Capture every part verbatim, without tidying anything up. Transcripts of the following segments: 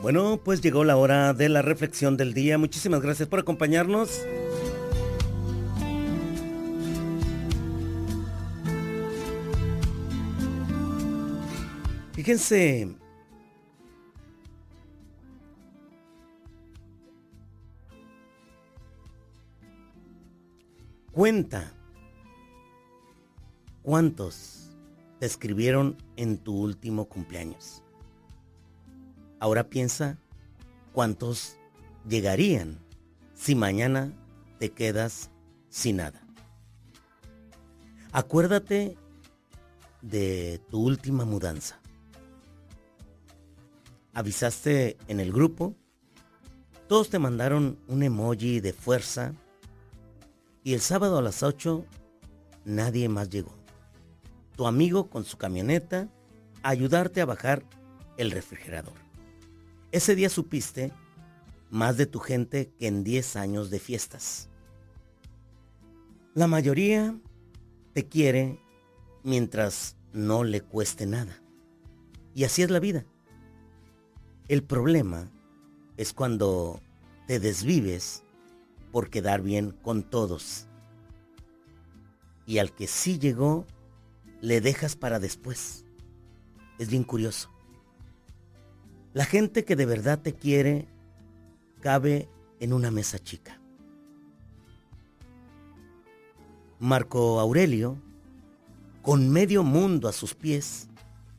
Bueno, pues llegó la hora de la reflexión del día. Muchísimas gracias por acompañarnos. Fíjense, cuenta cuántos te escribieron en tu último cumpleaños. Ahora piensa cuántos llegarían si mañana te quedas sin nada. Acuérdate de tu última mudanza. Avisaste en el grupo, todos te mandaron un emoji de fuerza y el sábado a las ocho nadie más llegó. Tu amigo con su camioneta a ayudarte a bajar el refrigerador. Ese día supiste más de tu gente que en diez años de fiestas. La mayoría te quiere mientras no le cueste nada. Y así es la vida. El problema es cuando te desvives por quedar bien con todos. Y al que sí llegó, le dejas para después. Es bien curioso. La gente que de verdad te quiere cabe en una mesa chica. Marco Aurelio, con medio mundo a sus pies,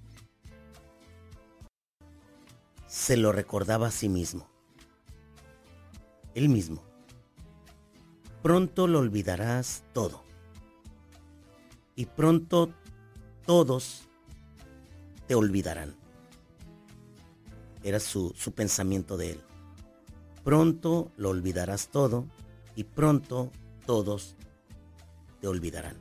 se lo recordaba a sí mismo. Él mismo. Pronto lo olvidarás todo. Y pronto todos te olvidarán. Era su, su pensamiento de él. Pronto lo olvidarás todo y pronto todos te olvidarán.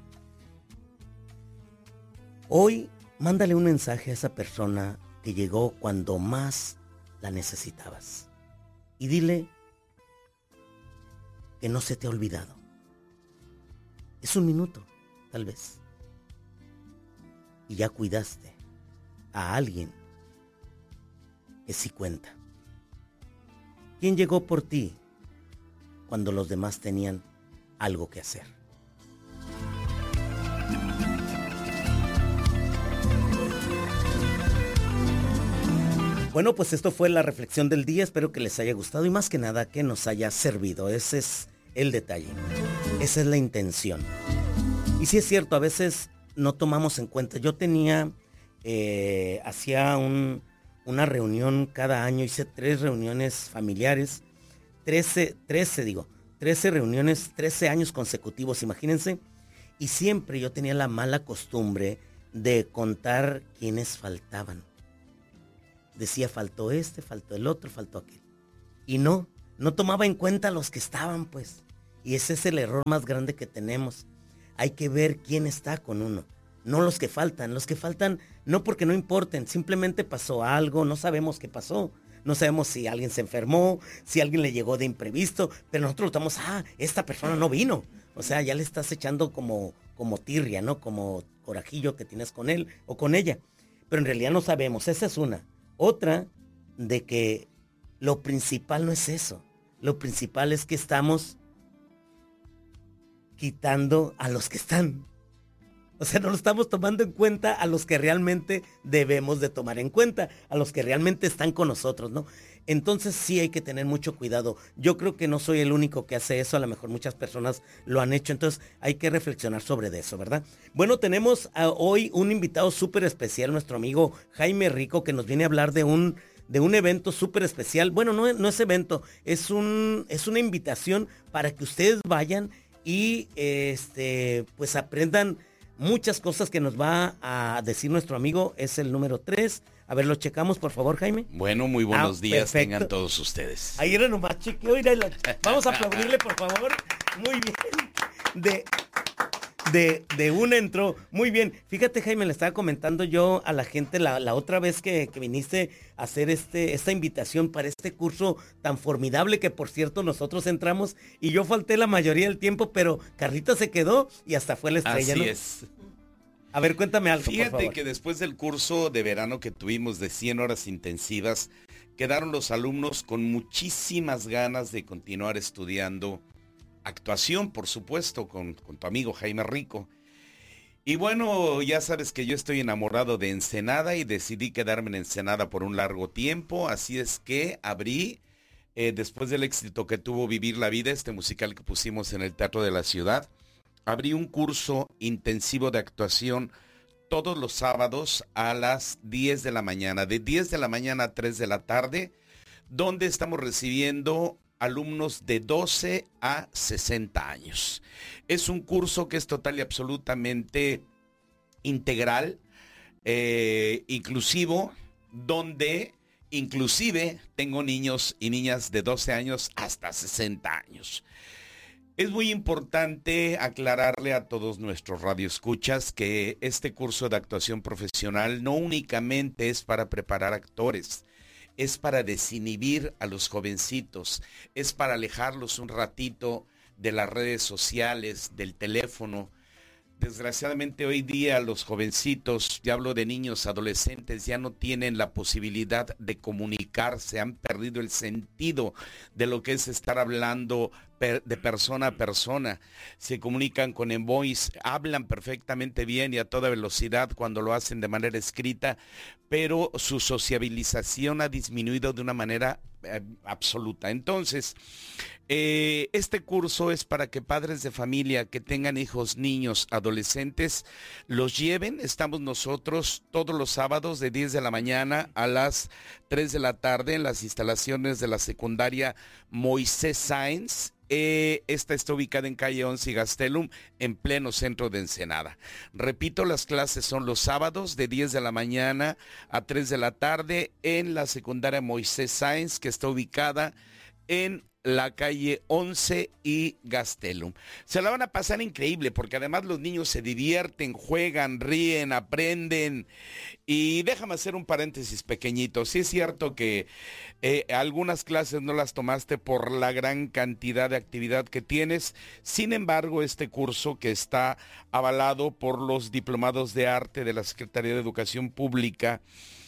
Hoy mándale un mensaje a esa persona que llegó cuando más la necesitabas. Y dile que no se te ha olvidado. Es un minuto, tal vez. Y ya cuidaste a alguien que sí cuenta. ¿Quién llegó por ti cuando los demás tenían algo que hacer? Bueno, pues esto fue la reflexión del día. Espero que les haya gustado y más que nada que nos haya servido. Ese es el detalle. Esa es la intención. Y sí es cierto, a veces no tomamos en cuenta. Yo tenía, eh, hacía un, una reunión cada año, hice tres reuniones familiares, trece, trece digo, trece reuniones, trece años consecutivos, imagínense. Y siempre yo tenía la mala costumbre de contar quiénes faltaban. Decía, faltó este, faltó el otro, faltó aquel. Y no, no tomaba en cuenta a los que estaban, pues. Y ese es el error más grande que tenemos. Hay que ver quién está con uno, no los que faltan. Los que faltan no porque no importen, simplemente pasó algo, no sabemos qué pasó. No sabemos si alguien se enfermó, si alguien le llegó de imprevisto, pero nosotros notamos, ah, esta persona no vino. O sea, ya le estás echando como, como tirria, ¿no? Como corajillo que tienes con él o con ella. Pero en realidad no sabemos, esa es una. Otra, de que lo principal no es eso. Lo principal es que estamos quitando a los que están. O sea, no lo estamos tomando en cuenta a los que realmente debemos de tomar en cuenta, a los que realmente están con nosotros, ¿no? Entonces sí hay que tener mucho cuidado. Yo creo que no soy el único que hace eso, a lo mejor muchas personas lo han hecho, entonces hay que reflexionar sobre eso, ¿verdad? Bueno, tenemos a hoy un invitado súper especial, nuestro amigo Jaime Rico, que nos viene a hablar de un, de un evento súper especial. Bueno, no, no es evento, es, un, es una invitación para que ustedes vayan y este, pues aprendan muchas cosas que nos va a decir nuestro amigo. Es el número tres. A ver, lo checamos, por favor, Jaime. Bueno, muy buenos ah, días perfecto. Tengan todos ustedes. Ahí era nomás chequeo. Vamos a aplaudirle, por favor. Muy bien. De, de, de una entró. Muy bien. Fíjate, Jaime, le estaba comentando yo a la gente la, la otra vez que, que viniste a hacer este, esta invitación para este curso tan formidable que, por cierto, nosotros entramos y yo falté la mayoría del tiempo, pero Carlita se quedó y hasta fue la estrella, Así ¿no? es. A ver, cuéntame algo, Fíjate por favor. que después del curso de verano que tuvimos de cien horas intensivas, quedaron los alumnos con muchísimas ganas de continuar estudiando actuación, por supuesto, con, con tu amigo Jaime Rico. Y bueno, ya sabes que yo estoy enamorado de Ensenada y decidí quedarme en Ensenada por un largo tiempo, así es que abrí, eh, después del éxito que tuvo Vivir la Vida, este musical que pusimos en el Teatro de la Ciudad, abrí un curso intensivo de actuación todos los sábados a las diez de la mañana, de diez de la mañana a tres de la tarde, donde estamos recibiendo alumnos de doce a sesenta años. Es un curso que es total y absolutamente integral, eh, inclusivo, donde inclusive tengo niños y niñas de doce años hasta sesenta años. Es muy importante aclararle a todos nuestros radioescuchas que este curso de actuación profesional no únicamente es para preparar actores, es para desinhibir a los jovencitos, es para alejarlos un ratito de las redes sociales, del teléfono. Desgraciadamente hoy día los jovencitos, ya hablo de niños, adolescentes, ya no tienen la posibilidad de comunicarse, han perdido el sentido de lo que es estar hablando per, de persona a persona. Se comunican con envoys, hablan perfectamente bien y a toda velocidad cuando lo hacen de manera escrita, pero su sociabilización ha disminuido de una manera eh, absoluta. Entonces, eh, este curso es para que padres de familia que tengan hijos, niños, adolescentes, los lleven. Estamos nosotros todos los sábados de diez de la mañana a las tres de la tarde en las instalaciones de la secundaria Moisés Sáenz. Eh, esta está ubicada en calle once y Gastelum, en pleno centro de Ensenada. Repito, las clases son los sábados de diez de la mañana a tres de la tarde en la secundaria Moisés Sáenz, que está ubicada en la calle once y Gastelum. Se la van a pasar increíble porque además los niños se divierten, juegan, ríen, aprenden. Y déjame hacer un paréntesis pequeñito. Sí es cierto que eh, algunas clases no las tomaste por la gran cantidad de actividad que tienes. Sin embargo, este curso, que está avalado por los diplomados de arte de la Secretaría de Educación Pública,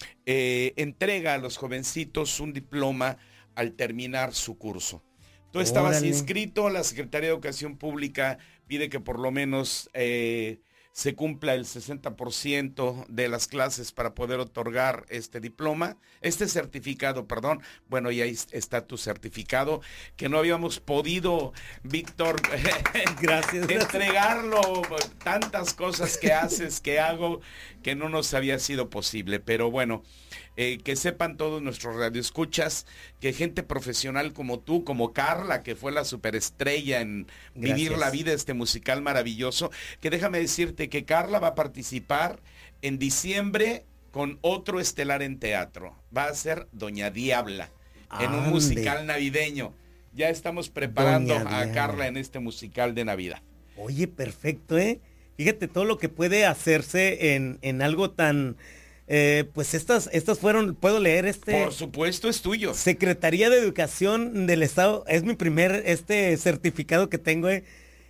eh, entrega a los jovencitos un diploma al terminar su curso. Tú estabas Órale. inscrito, la Secretaría de Educación Pública pide que por lo menos eh, se cumpla el sesenta por ciento de las clases para poder otorgar este diploma, este certificado, perdón. Bueno, ya está tu certificado, que no habíamos podido, Víctor, gracias, entregarlo, tantas cosas que haces, que hago, que no nos había sido posible, pero bueno. Eh, que sepan todos nuestros radioescuchas que gente profesional como tú, como Carla, que fue la superestrella en Gracias. Vivir la Vida, este musical maravilloso, que déjame decirte que Carla va a participar en diciembre con otro estelar en teatro. Va a ser Doña Diabla, Ande. en un musical navideño. Ya estamos preparando Doña a Diabla. Carla en este musical de Navidad. Oye, perfecto, ¿eh? Fíjate todo lo que puede hacerse en, en algo tan... Eh, pues estas, estas fueron, ¿puedo leer este? Por supuesto, es tuyo. Secretaría de Educación del Estado, es mi primer este certificado que tengo, eh,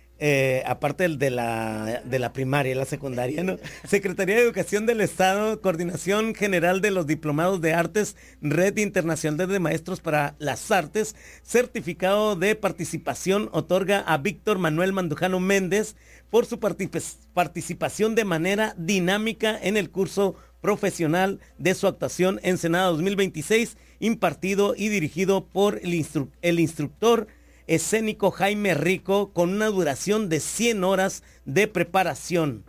eh, aparte del de la, de la primaria, la secundaria, ¿no? Secretaría de Educación del Estado, Coordinación General de los Diplomados de Artes, Red Internacional de Maestros para las Artes, certificado de participación otorga a Víctor Manuel Mandujano Méndez por su particip- participación de manera dinámica en el curso profesional de su actuación Ensenada dos mil veintiséis, impartido y dirigido por el, instru- el instructor escénico Jaime Rico, con una duración de cien horas de preparación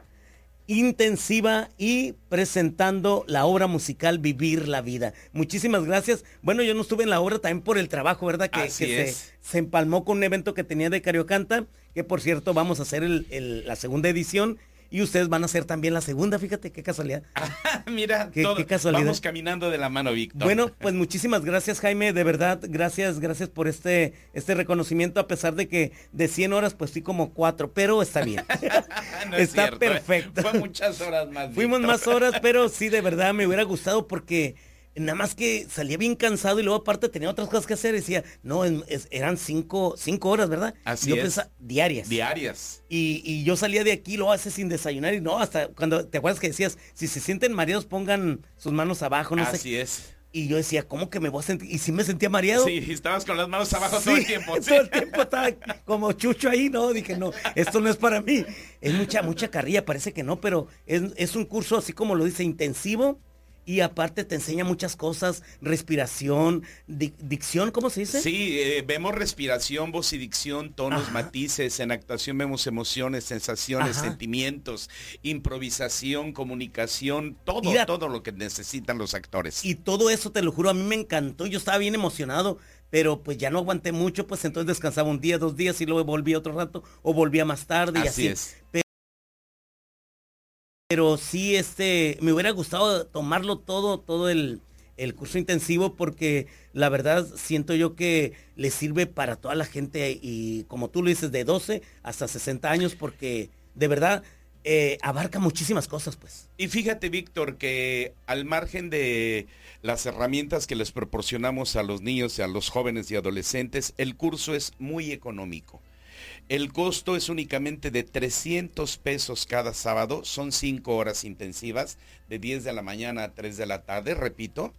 intensiva y presentando la obra musical Vivir la Vida. Muchísimas gracias. Bueno, yo no estuve en la obra también por el trabajo, ¿verdad? Que, Así que es. se, se empalmó con un evento que tenía de Cariocanta, que por cierto vamos a hacer el, el, la segunda edición. Y ustedes van a hacer también la segunda, fíjate, qué casualidad. Mira, ¿Qué, todo, qué casualidad. Vamos caminando de la mano, Víctor. Bueno, pues muchísimas gracias, Jaime, de verdad, gracias, gracias por este, este reconocimiento, a pesar de que de cien horas, pues fui como cuatro, pero está bien. no es está cierto, perfecto. Fue muchas horas más, Fuimos Víctor. más horas, pero sí, de verdad, me hubiera gustado porque Nada más que salía bien cansado y luego aparte tenía otras cosas que hacer. Decía, no, es- es- eran cinco, cinco horas, ¿verdad? Así yo es. pensaba, diarias. Diarias. Y, y yo salía de aquí, lo hace sin desayunar y no, hasta cuando, ¿te acuerdas que decías, si se sienten mareados pongan sus manos abajo, no sé? Así es. Y yo decía, ¿cómo que me voy a sentir? Y sí me sentía mareado. Sí, estabas con las manos abajo Sí, todo el tiempo. Sí. todo el tiempo estaba como chucho ahí, ¿no? Dije, no, esto no es para mí. Es mucha, mucha carrilla, parece que no, pero es, es un curso así como lo dice, intensivo. Y aparte te enseña muchas cosas, respiración, dic- dicción, ¿cómo se dice? Sí, eh, vemos respiración, voz y dicción, tonos, Ajá. matices. En actuación vemos emociones, sensaciones, Ajá. sentimientos, improvisación, comunicación, todo, Mira. todo lo que necesitan los actores. Y todo eso, te lo juro, a mí me encantó. Yo estaba bien emocionado, pero pues ya no aguanté mucho, pues entonces descansaba un día, dos días y luego volvía otro rato o volvía más tarde y Así así. es. Pero sí, este, me hubiera gustado tomarlo todo, todo el, el curso intensivo porque la verdad siento yo que le sirve para toda la gente y como tú lo dices, de doce hasta sesenta años porque de verdad eh, abarca muchísimas cosas, pues. Y fíjate, Víctor, que al margen de las herramientas que les proporcionamos a los niños, a los jóvenes y adolescentes, el curso es muy económico. El costo es únicamente de trescientos pesos cada sábado, son cinco horas intensivas, de diez de la mañana a tres de la tarde, repito.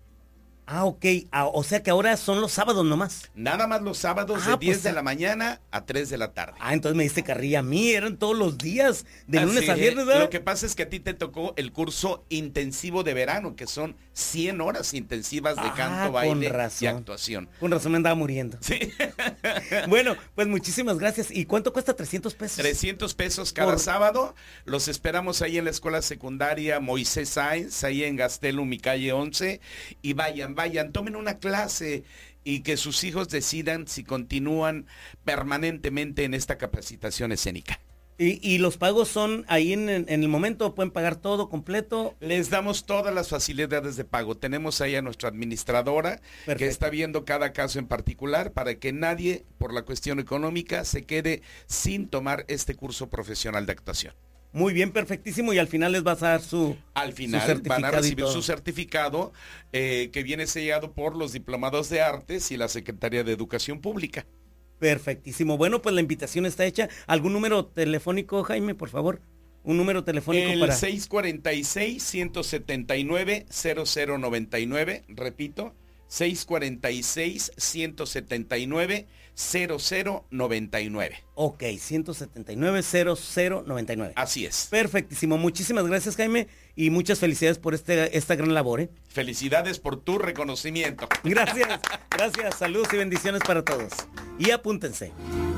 Ah, ok. Ah, o sea que ahora son los sábados nomás. Nada más los sábados Ah, de diez pues, de ah. la mañana a tres de la tarde. Ah, entonces me diste carrilla a mí, eran todos los días, de lunes Así a es. viernes, ¿verdad? Lo que pasa es que a ti te tocó el curso intensivo de verano, que son cien horas intensivas de Ah, canto, con baile y razón. actuación. Con razón me andaba muriendo. Sí. Bueno, pues muchísimas gracias. ¿Y cuánto cuesta trescientos pesos? trescientos pesos cada Por- sábado. Los esperamos ahí en la escuela secundaria Moisés Sáenz, ahí en Gastelum y calle once. Y vayan, vayan, tomen una clase y que sus hijos decidan si continúan permanentemente en esta capacitación escénica. ¿Y, y los pagos son ahí en, en- en el momento? ¿Pueden pagar todo completo? Les damos todas las facilidades de pago. Tenemos ahí a nuestra administradora que Perfecto. está viendo cada caso en particular para que nadie, por la cuestión económica, se quede sin tomar este curso profesional de actuación. Muy bien, perfectísimo. Y al final les vas a dar su... Al su final van a certificado y recibir todo. su certificado eh, que viene sellado por los diplomados de artes y la Secretaría de Educación Pública. Perfectísimo. Bueno, pues la invitación está hecha. ¿Algún número telefónico, Jaime, por favor? Un número telefónico El para... seis cuatro seis, uno siete nueve, cero cero nueve nueve, repito, seis cuatro seis, uno siete nueve, cero cero nueve nueve. Ok, ciento setenta y nueve, cero cero noventa y nueve. Así es. Perfectísimo. Muchísimas gracias, Jaime, y muchas felicidades por este, esta gran labor, ¿eh? Felicidades por tu reconocimiento. Gracias, gracias. Saludos y bendiciones para todos. Y apúntense.